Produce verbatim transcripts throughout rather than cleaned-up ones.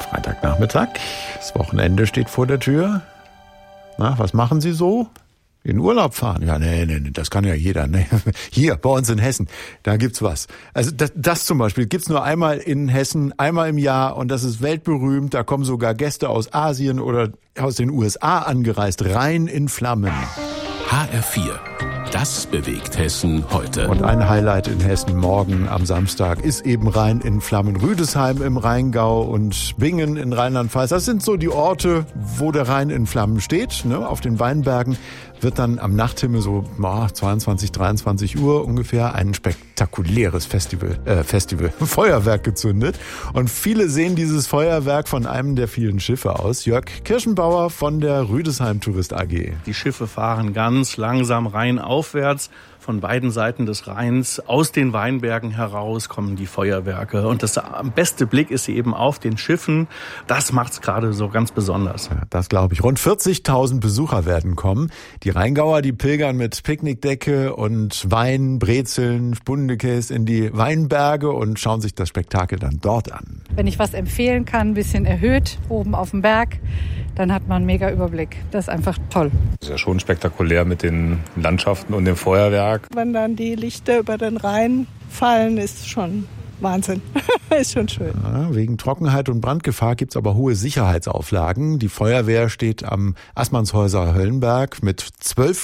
Freitagnachmittag, das Wochenende steht vor der Tür. Na, was machen Sie so? In Urlaub fahren? Ja, nee, nee, nee, das kann ja jeder. Nee. Hier, bei uns in Hessen, da gibt's was. Also das, das zum Beispiel gibt's nur einmal in Hessen, einmal im Jahr und das ist weltberühmt. Da kommen sogar Gäste aus Asien oder aus den U S A angereist. Rhein in Flammen. H R vier. Das bewegt Hessen heute. Und ein Highlight in Hessen morgen am Samstag ist eben Rhein in Flammen. Rüdesheim im Rheingau und Bingen in Rheinland-Pfalz. Das sind so die Orte, wo der Rhein in Flammen steht. Ne? Auf den Weinbergen wird dann am Nachthimmel so oh, zweiundzwanzig, dreiundzwanzig Uhr ungefähr ein spektakuläres Festival, äh, Festival, Feuerwerk gezündet. Und viele sehen dieses Feuerwerk von einem der vielen Schiffe aus. Jörg Kirschenbauer von der Rüdesheim Tourist A G. Die Schiffe fahren ganz langsam rheinaufwärts. Von beiden Seiten des Rheins, aus den Weinbergen heraus kommen die Feuerwerke. Und das beste Blick ist eben auf den Schiffen. Das macht's gerade so ganz besonders. Ja, das glaube ich. Rund vierzigtausend Besucher werden kommen. Die Rheingauer, die pilgern mit Picknickdecke und Wein, Brezeln, Spundekäse in die Weinberge und schauen sich das Spektakel dann dort an. Wenn ich was empfehlen kann, ein bisschen erhöht, oben auf dem Berg, dann hat man einen mega Überblick. Das ist einfach toll. Das ist ja schon spektakulär mit den Landschaften und dem Feuerwerk. Wenn dann die Lichter über den Rhein fallen, ist schon Wahnsinn. Ist schon schön. Ja, wegen Trockenheit und Brandgefahr gibt's aber hohe Sicherheitsauflagen. Die Feuerwehr steht am Assmannshäuser Höllenberg mit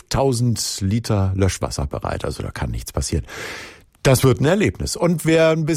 zwölftausend Liter Löschwasser bereit. Also da kann nichts passieren. Das wird ein Erlebnis. Und wer ein bisschen